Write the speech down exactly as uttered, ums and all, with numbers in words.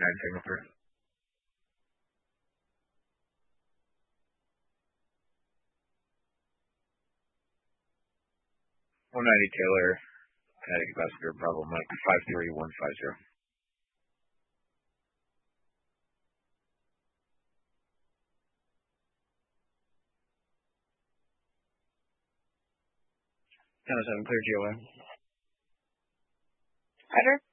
nine signal through. one ninety Taylor, Connecticut passenger, Bravo Mike, five three one five zero. ten oh seven, clear G O A. Roger.